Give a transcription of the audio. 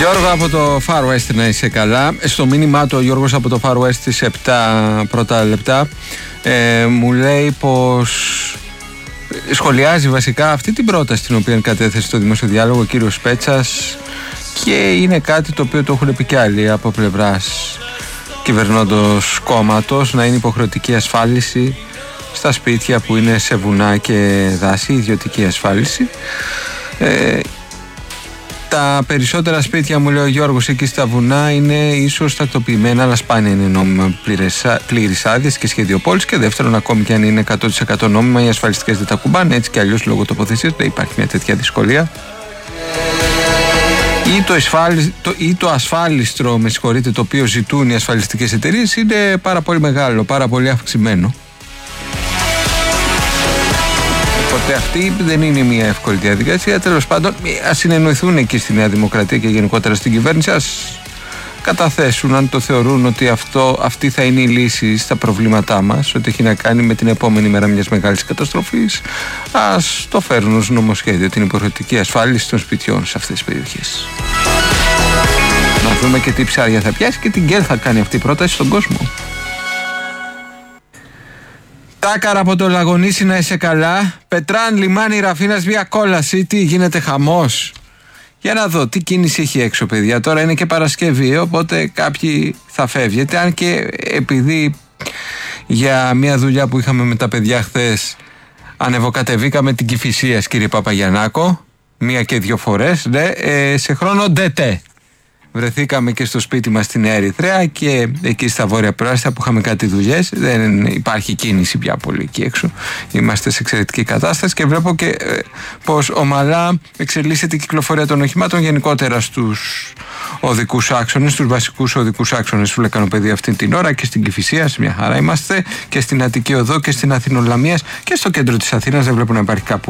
Γιώργο από το Far West, να είσαι καλά. Στο μήνυμά του ο Γιώργος από το Far West στις 7 πρώτα λεπτά μου λέει πως σχολιάζει βασικά αυτή την πρόταση την οποία κατέθεσε στο Δημόσιο Διάλογο ο κύριος Πέτσας, και είναι κάτι το οποίο το έχουν πει κι άλλοι από πλευράς κυβερνώντος κόμματος, να είναι υποχρεωτική ασφάλιση στα σπίτια που είναι σε βουνά και δάση, ιδιωτική ασφάλιση. Τα περισσότερα σπίτια, μου λέει ο Γιώργος, εκεί στα βουνά είναι ίσως τακτοποιημένα, αλλά σπάνια είναι νόμιμα πλήρης άδειας και σχεδιοπόλης. Και δεύτερον, ακόμη και αν είναι 100% νόμιμα, οι ασφαλιστικές δεν τα κουμπάνε. Έτσι κι αλλιώς λόγω τοποθεσίας δεν υπάρχει μια τέτοια δυσκολία. Ή το ασφάλιστρο, με συγχωρείτε, το οποίο ζητούν οι ασφαλιστικές εταιρείες είναι πάρα πολύ μεγάλο, πάρα πολύ αυξημένο. Οπότε αυτή δεν είναι μια εύκολη διαδικασία. Τέλος πάντων, ας συνεννοηθούν εκεί στη Νέα Δημοκρατία και γενικότερα στην κυβέρνηση, ας καταθέσουν, αν το θεωρούν ότι αυτή θα είναι η λύση στα προβλήματά μας, ότι έχει να κάνει με την επόμενη μέρα μιας μεγάλης καταστροφής, ας το φέρουν ως νομοσχέδιο, την υποχρεωτική ασφάλιση των σπιτιών σε αυτές τις περιοχές. Να δούμε και τι ψάρια θα πιάσει και την ΚΕΛ θα κάνει αυτή η πρόταση στον κόσμο. Τάκαρα από το Λαγονίσι, να είσαι καλά. Πετράν, λιμάνι, Ραφίνας, μια κόλαση. Τι γίνεται, χαμός? Για να δω τι κίνηση έχει έξω, παιδιά. Τώρα είναι και Παρασκευή, οπότε κάποιοι θα φεύγετε. Αν και επειδή για μια δουλειά που είχαμε με τα παιδιά χθες ανεβοκατεβήκαμε την Κηφισίας, κύριε Παπαγιαννάκο, μία και δύο φορές, ναι, σε χρόνο ντετέ. Βρεθήκαμε και στο σπίτι μας στην Ερυθρέα και εκεί στα Βόρεια Πράσινα που είχαμε κάτι δουλειές. Δεν υπάρχει κίνηση πια πολύ εκεί έξω. Είμαστε σε εξαιρετική κατάσταση και βλέπω και πως ομαλά εξελίσσεται η κυκλοφορία των οχημάτων γενικότερα στους οδικούς άξονες, στους βασικούς οδικούς άξονες του Λεκανοπεδίου αυτή την ώρα, και στην Κηφισία, μια χαρά είμαστε, και στην Αττική Οδό και στην Αθηνολαμίας και στο κέντρο της Αθήνας δεν βλέπω να υπάρχει κάπου